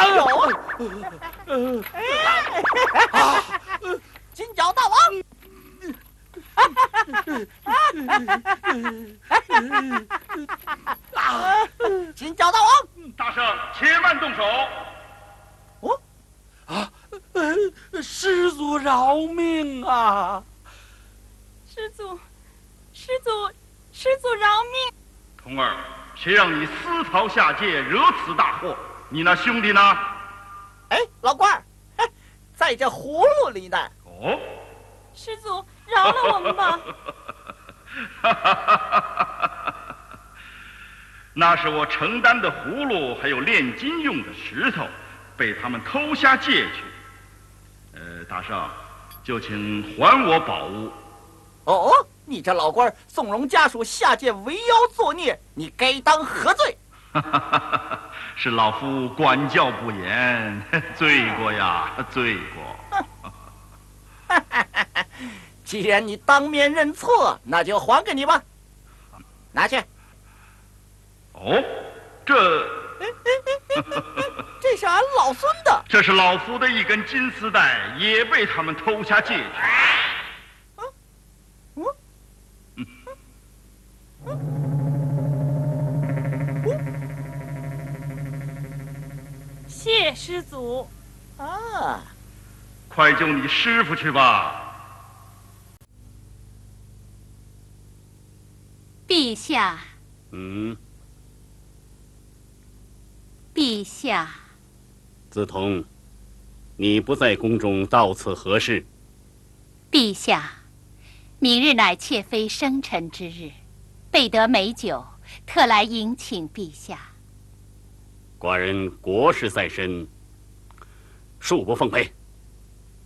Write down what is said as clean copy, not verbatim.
金角大王。金角大王， 大圣，且慢动手。 师祖饶命啊！ 师祖饶命！ 童儿，谁让你私逃下界，惹此大祸？你那兄弟呢？ 哎，老官儿，在这葫芦里呢。 哦， 师祖饶了我们吧！ 那是我承担的葫芦，还有炼金用的石头，被他们偷下界去。大圣，就请还我宝物。 哦，你这老官纵容家属下界为妖作孽，你该当何罪？ 是老夫管教不严，罪过呀，罪过。 既然你当面认错，那就还给你吧，拿去。 哦，这是俺老孙的。 这是老夫的一根金丝带，也被他们偷下界去。 谢师祖。 啊， 快救你师傅去吧。 陛下。陛下。 梓潼，你不在宫中，到此何事？ 陛下，明日乃妾妃生辰之日，备得美酒，特来迎请陛下。 寡人国事在身，恕不奉陪。